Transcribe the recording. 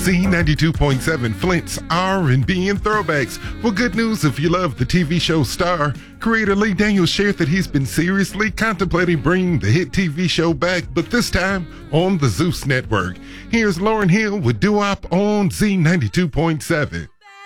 Z92.7 Flint's R&B and throwbacks. Well, good news if you love the TV show Star. Creator Lee Daniels shared that he's been seriously contemplating bringing the hit TV show back, but this time on the Zeus Network. Here's Lauryn Hill with Doo-Wop on Z92.7.